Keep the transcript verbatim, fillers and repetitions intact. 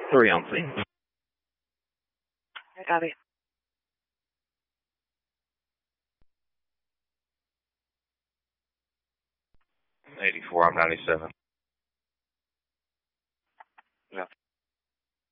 Three on scene. I copy. eighty-four, I'm ninety-seven.